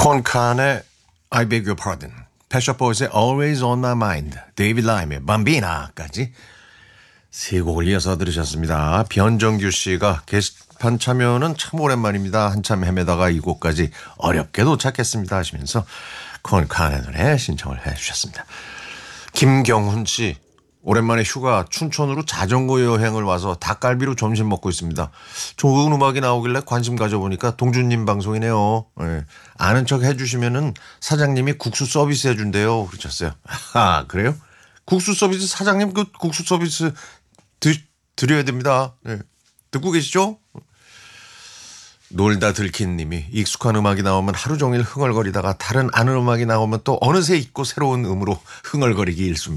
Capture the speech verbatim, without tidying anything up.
콘칸의 I beg your pardon, 패셔 보이스의 Always on my mind, 데이비드 라임의 밤비나까지 세 곡을 이어서 들으셨습니다. 변정규 씨가 게시판 참여는 참 오랜만입니다. 한참 헤매다가 이 곡까지 어렵게 도착했습니다 하시면서 콘칸의 노래 신청을 해 주셨습니다. 김경훈 씨, 오랜만에 휴가 춘천으로 자전거 여행을 와서 닭갈비로 점심 먹고 있습니다. 좋은 음악이 나오길래 관심 가져보니까 동준님 방송이네요. 네. 아는 척 해주시면은 사장님이 국수 서비스 해준대요. 그러셨어요. 아, 그래요? 국수 서비스, 사장님 그 국수 서비스 드, 드려야 됩니다. 네. 듣고 계시죠? 놀다 들킨 님이 익숙한 음악이 나오면 하루 종일 흥얼거리다가 다른 아는 음악이 나오면 또 어느새 잊고 새로운 음으로 흥얼거리기 일쑤입니다.